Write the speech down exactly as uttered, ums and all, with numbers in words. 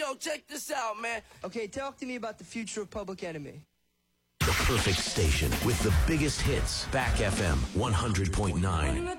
yo, check this out, man. Okay, talk to me about the future of Public Enemy. The perfect station with the biggest hits. Back F M one hundred point nine.